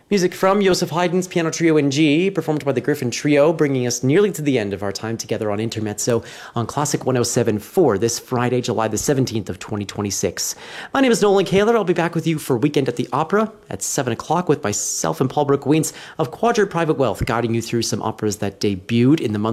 Music from Joseph Haydn's Piano Trio in G, performed by the Griffin Trio, bringing us nearly to the end of our time together on Intermezzo on Classic 107.4 this Friday, July the 17th of 2026. My name is Nolan Kaler. I'll be back with you for Weekend at the Opera at 7 o'clock with myself and Paul Brooke-Weens of Quadrant Private Wealth, guiding you through some operas that debuted in the month